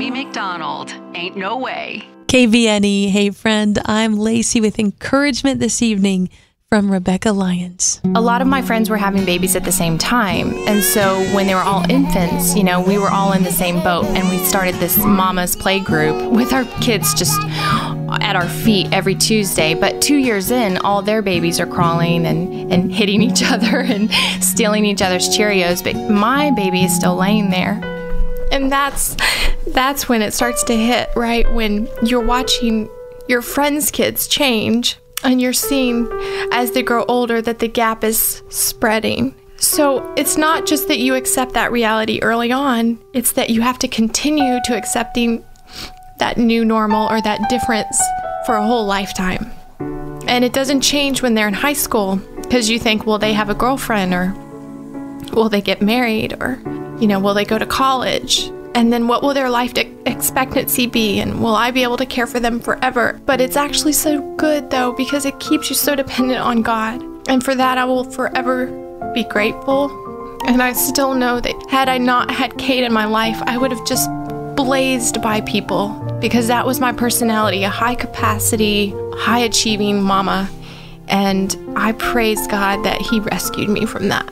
Amy McDonald. Ain't no way. KVNE. Hey, friend. I'm Lacey with encouragement this evening from Rebecca Lyons. A lot of my friends were having babies at the same time. And so when they were all infants, you know, we were all in the same boat. And we started this mama's play group with our kids just at our feet every Tuesday. But 2 years in, all their babies are crawling and hitting each other and stealing each other's Cheerios. But my baby is still laying there. And that's when it starts to hit, right? When you're watching your friends' kids change. And you're seeing, as they grow older, that the gap is spreading. So it's not just that you accept that reality early on, it's that you have to continue to accepting that new normal or that difference for a whole lifetime. And it doesn't change when they're in high school, because you think, will they have a girlfriend, or will they get married, or, you know, will they go to college? And then what will their life expectancy be? And will I be able to care for them forever? But it's actually so good, though, because it keeps you so dependent on God. And for that, I will forever be grateful. And I still know that had I not had Kate in my life, I would have just blazed by people, because that was my personality, a high capacity, high achieving mama. And I praise God that He rescued me from that.